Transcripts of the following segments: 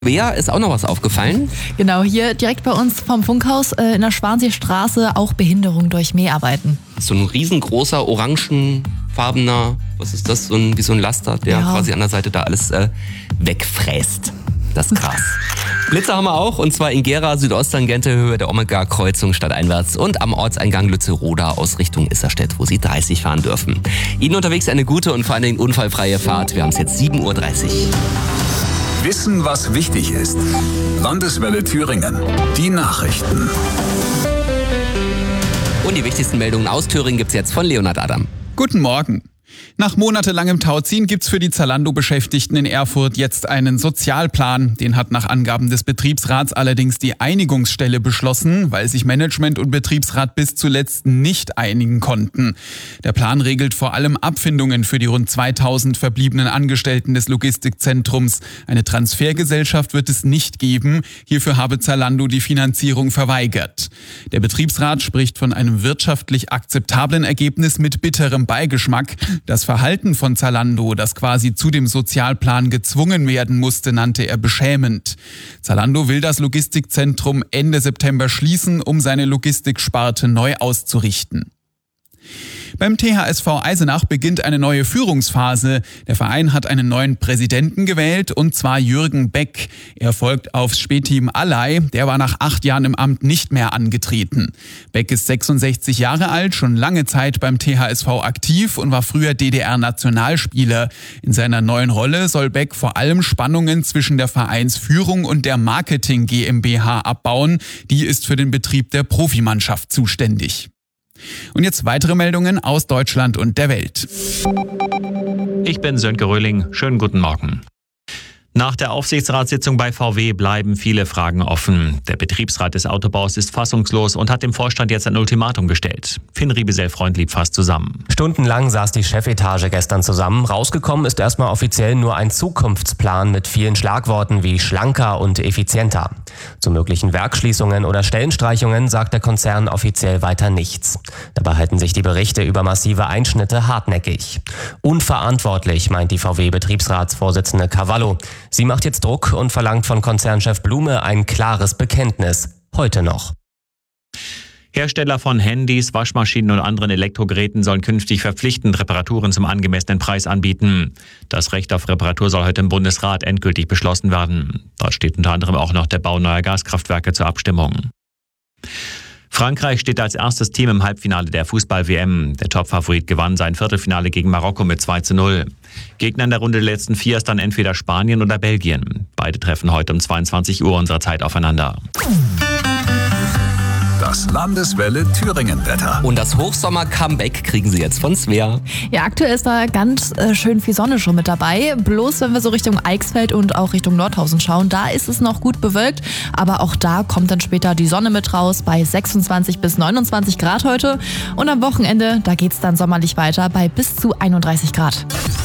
Wer ist auch noch was aufgefallen? Genau, hier direkt bei uns vom Funkhaus in der Schwanseestraße auch Behinderung durch Mäharbeiten. So ein riesengroßer, orangenfarbener, was ist das, wie so ein Laster, der quasi an der Seite da alles wegfräst. Das ist krass. Blitze haben wir auch, und zwar in Gera, Südosttangente, Höhe der Omega-Kreuzung stadteinwärts und am Ortseingang Lützeroda aus Richtung Isserstedt, wo Sie 30 fahren dürfen. Ihnen unterwegs eine gute und vor allen Dingen unfallfreie Fahrt. Wir haben es jetzt 7:30 Uhr. Wissen, was wichtig ist. Landeswelle Thüringen. Die Nachrichten. Und die wichtigsten Meldungen aus Thüringen gibt's jetzt von Leonhard Adam. Guten Morgen. Nach monatelangem Tauziehen gibt's für die Zalando-Beschäftigten in Erfurt jetzt einen Sozialplan. Den hat nach Angaben des Betriebsrats allerdings die Einigungsstelle beschlossen, weil sich Management und Betriebsrat bis zuletzt nicht einigen konnten. Der Plan regelt vor allem Abfindungen für die rund 2000 verbliebenen Angestellten des Logistikzentrums. Eine Transfergesellschaft wird es nicht geben. Hierfür habe Zalando die Finanzierung verweigert. Der Betriebsrat spricht von einem wirtschaftlich akzeptablen Ergebnis mit bitterem Beigeschmack. Das Verhalten von Zalando, das quasi zu dem Sozialplan gezwungen werden musste, nannte er beschämend. Zalando will das Logistikzentrum Ende September schließen, um seine Logistiksparte neu auszurichten. Beim THSV Eisenach beginnt eine neue Führungsphase. Der Verein hat einen neuen Präsidenten gewählt, und zwar Jürgen Beck. Er folgt auf Spätim Allay, der war nach 8 Jahren im Amt nicht mehr angetreten. Beck ist 66 Jahre alt, schon lange Zeit beim THSV aktiv und war früher DDR-Nationalspieler. In seiner neuen Rolle soll Beck vor allem Spannungen zwischen der Vereinsführung und der Marketing GmbH abbauen. Die ist für den Betrieb der Profimannschaft zuständig. Und jetzt weitere Meldungen aus Deutschland und der Welt. Ich bin Sönke Röhling. Schönen guten Morgen. Nach der Aufsichtsratssitzung bei VW bleiben viele Fragen offen. Der Betriebsrat des Autobaus ist fassungslos und hat dem Vorstand jetzt ein Ultimatum gestellt. Finn Riebesell-Freundlieb fasst zusammen. Stundenlang saß die Chefetage gestern zusammen. Rausgekommen ist erstmal offiziell nur ein Zukunftsplan mit vielen Schlagworten wie schlanker und effizienter. Zu möglichen Werksschließungen oder Stellenstreichungen sagt der Konzern offiziell weiter nichts. Dabei halten sich die Berichte über massive Einschnitte hartnäckig. Unverantwortlich, meint die VW-Betriebsratsvorsitzende Cavallo. Sie macht jetzt Druck und verlangt von Konzernchef Blume ein klares Bekenntnis. Heute noch. Hersteller von Handys, Waschmaschinen und anderen Elektrogeräten sollen künftig verpflichtend Reparaturen zum angemessenen Preis anbieten. Das Recht auf Reparatur soll heute im Bundesrat endgültig beschlossen werden. Dort steht unter anderem auch noch der Bau neuer Gaskraftwerke zur Abstimmung. Frankreich steht als erstes Team im Halbfinale der Fußball-WM. Der Topfavorit gewann sein Viertelfinale gegen Marokko mit 2:0. Gegner in der Runde der letzten 4 ist dann entweder Spanien oder Belgien. Beide treffen heute um 22 Uhr unserer Zeit aufeinander. Das Landeswelle Thüringen-Wetter. Und das Hochsommer-Comeback kriegen Sie jetzt von Svea. Ja, aktuell ist da ganz schön viel Sonne schon mit dabei. Bloß wenn wir so Richtung Eichsfeld und auch Richtung Nordhausen schauen, da ist es noch gut bewölkt. Aber auch da kommt dann später die Sonne mit raus bei 26 bis 29 Grad heute. Und am Wochenende, da geht's dann sommerlich weiter bei bis zu 31 Grad.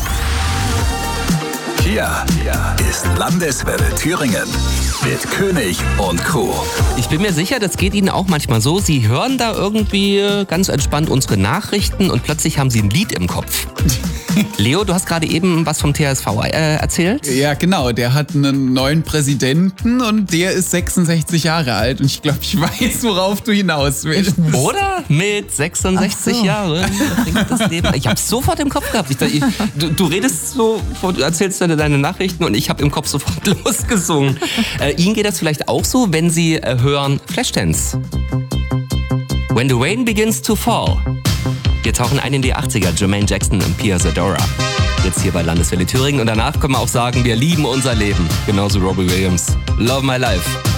Hier ist Landeswelle Thüringen mit König und Co. Ich bin mir sicher, das geht Ihnen auch manchmal so. Sie hören da irgendwie ganz entspannt unsere Nachrichten und plötzlich haben Sie ein Lied im Kopf. Leo, du hast gerade eben was vom THSV erzählt? Ja, genau. Der hat einen neuen Präsidenten und der ist 66 Jahre alt. Und ich glaube, ich weiß, worauf du hinaus willst. Oder? Mit 66 Jahren bringt das Leben. Ich habe sofort im Kopf gehabt. Du redest so, du erzählst deine Nachrichten und ich habe im Kopf sofort losgesungen. Ihnen geht das vielleicht auch so, wenn Sie hören Flashdance. When the rain begins to fall. Wir tauchen ein in die 80er, Jermaine Jackson und Pia Zadora. Jetzt hier bei Landeswelle Thüringen und danach können wir auch sagen, wir lieben unser Leben. Genauso Robbie Williams. Love my life.